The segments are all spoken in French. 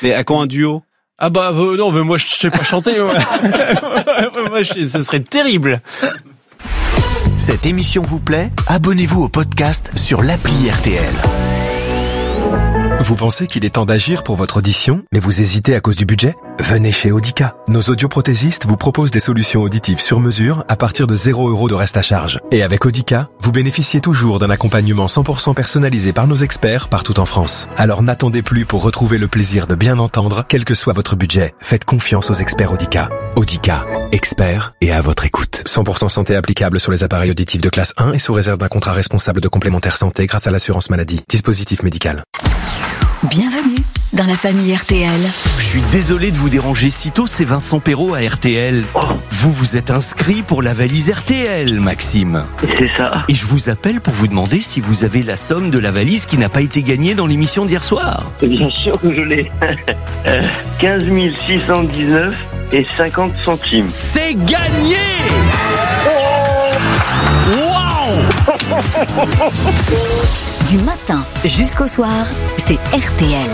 Mais à quand un duo? Ah bah non, mais moi je sais pas chanter. Moi, ce serait terrible. Cette émission vous plaît ? Abonnez-vous au podcast sur l'appli RTL. Vous pensez qu'il est temps d'agir pour votre audition, mais vous hésitez à cause du budget ? Venez chez Audica. Nos audioprothésistes vous proposent des solutions auditives sur mesure à partir de 0 € de reste à charge. Et avec Audica, vous bénéficiez toujours d'un accompagnement 100% personnalisé par nos experts partout en France. Alors n'attendez plus pour retrouver le plaisir de bien entendre, quel que soit votre budget. Faites confiance aux experts Audica. Audica, experts et à votre écoute. 100% santé applicable sur les appareils auditifs de classe 1 et sous réserve d'un contrat responsable de complémentaire santé grâce à l'assurance maladie. Dispositif médical. Bienvenue dans la famille RTL. Je suis désolé de vous déranger si tôt, c'est Vincent Perrault à RTL. Vous vous êtes inscrit pour la valise RTL, Maxime. C'est ça. Et je vous appelle pour vous demander si vous avez la somme de la valise qui n'a pas été gagnée dans l'émission d'hier soir. Bien sûr que je l'ai. 15 619 et 50 centimes. C'est gagné! Waouh! Du matin jusqu'au soir, c'est RTL.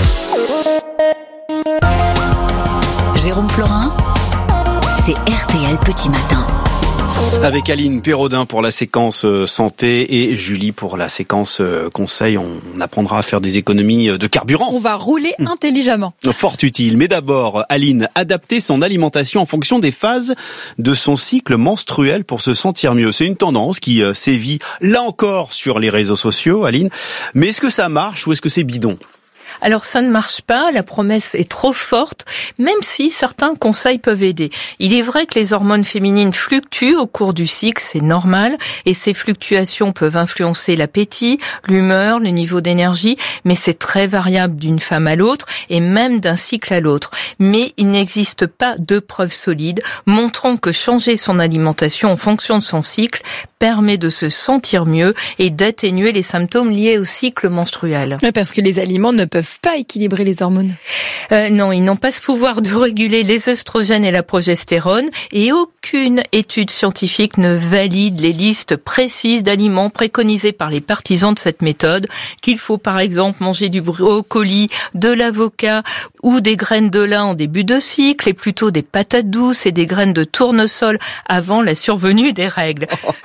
Jérôme Florin, c'est RTL Petit Matin. Avec Aline Pérodin pour la séquence santé et Julie pour la séquence conseil. On apprendra à faire des économies de carburant. On va rouler intelligemment. Fort utile. Mais d'abord, Aline, adapter son alimentation en fonction des phases de son cycle menstruel pour se sentir mieux. C'est une tendance qui sévit là encore sur les réseaux sociaux, Aline. Mais est-ce que ça marche ou est-ce que c'est bidon ? Alors ça ne marche pas, la promesse est trop forte, même si certains conseils peuvent aider. Il est vrai que les hormones féminines fluctuent au cours du cycle, c'est normal, et ces fluctuations peuvent influencer l'appétit, l'humeur, le niveau d'énergie, mais c'est très variable d'une femme à l'autre et même d'un cycle à l'autre. Mais il n'existe pas de preuves solides montrant que changer son alimentation en fonction de son cycle permet de se sentir mieux et d'atténuer les symptômes liés au cycle menstruel. Ouais, parce que les aliments ne peuvent pas équilibrer les hormones. Non, ils n'ont pas ce pouvoir de réguler les œstrogènes et la progestérone et aucune étude scientifique ne valide les listes précises d'aliments préconisés par les partisans de cette méthode, qu'il faut par exemple manger du brocoli, de l'avocat ou des graines de lin en début de cycle et plutôt des patates douces et des graines de tournesol avant la survenue des règles.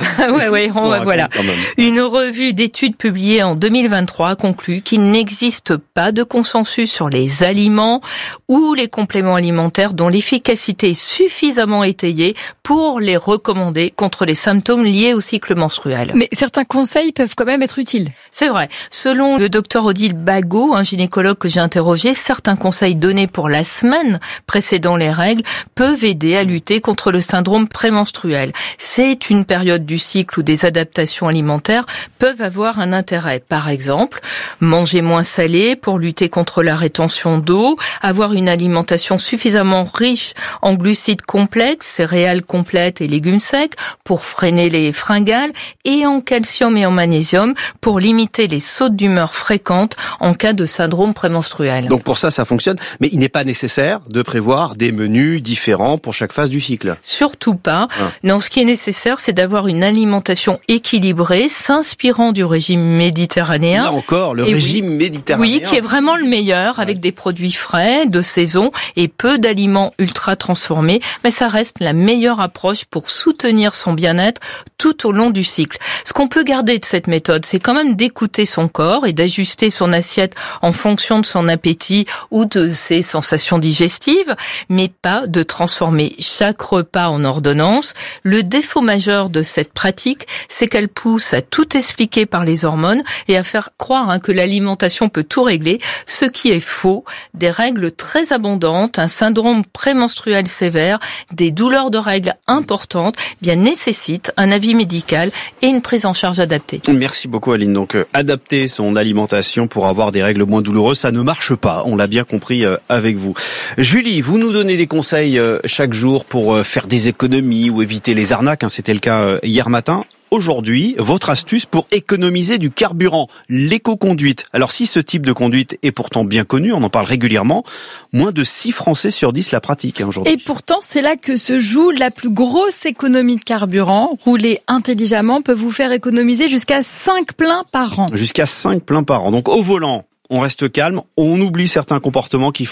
Voilà. Une revue d'études publiée en 2023 conclut qu'il n'existe pas de consensus sur les aliments ou les compléments alimentaires dont l'efficacité est suffisamment étayée pour les recommander contre les symptômes liés au cycle menstruel. Mais certains conseils peuvent quand même être utiles. C'est vrai. Selon le docteur Odile Bagot, un gynécologue que j'ai interrogé, certains conseils donnés pour la semaine précédant les règles peuvent aider à lutter contre le syndrome prémenstruel. C'est une période du cycle où des adaptations alimentaires peuvent avoir un intérêt. Par exemple, manger moins salé pour lutter contre la rétention d'eau, avoir une alimentation suffisamment riche en glucides complexes, céréales complètes et légumes secs pour freiner les fringales et en calcium et en magnésium pour limiter les sautes d'humeur fréquentes en cas de syndrome prémenstruel. Donc pour ça fonctionne, mais il n'est pas nécessaire de prévoir des menus différents pour chaque phase du cycle. Surtout pas. Non, ce qui est nécessaire, c'est d'avoir une alimentation équilibrée, s'inspirant du régime méditerranéen. Là encore, le régime méditerranéen. Oui, qui est vraiment le meilleur, avec des produits frais, de saison et peu d'aliments ultra transformés, mais ça reste la meilleure approche pour soutenir son bien-être tout au long du cycle. Ce qu'on peut garder de cette méthode, c'est quand même d'écouter son corps et d'ajuster son assiette en fonction de son appétit ou de ses sensations digestives, mais pas de transformer chaque repas en ordonnance. Le défaut majeur de cette pratique, c'est qu'elle pousse à tout expliquer par les hormones et à faire croire que l'alimentation peut tout régler, ce qui est faux. Des règles très abondantes, un syndrome prémenstruel sévère, des douleurs de règles importantes, nécessitent un avis médical et une prise en charge adaptée. Merci beaucoup Aline. Donc adapter son alimentation pour avoir des règles moins douloureuses, ça ne marche pas. On l'a bien compris avec vous. Julie, vous nous donnez des conseils chaque jour pour faire des économies ou éviter les arnaques. C'était le cas hier matin. Aujourd'hui, votre astuce pour économiser du carburant, l'éco-conduite. Alors si ce type de conduite est pourtant bien connu, on en parle régulièrement, moins de 6 Français sur 10 la pratiquent aujourd'hui. Et pourtant, c'est là que se joue la plus grosse économie de carburant. Rouler intelligemment peut vous faire économiser jusqu'à 5 pleins par an. Jusqu'à 5 pleins par an. Donc au volant, on reste calme, on oublie certains comportements qui